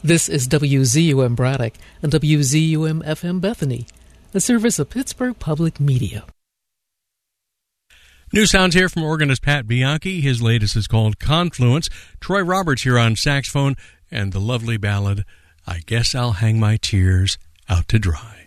This is WZUM Braddock and WZUM FM Bethany, a service of Pittsburgh Public Media. New sounds here from organist Pat Bianchi. His latest is called Confluence. Troy Roberts here on saxophone, and the lovely ballad, I Guess I'll Hang My Tears Out to Dry.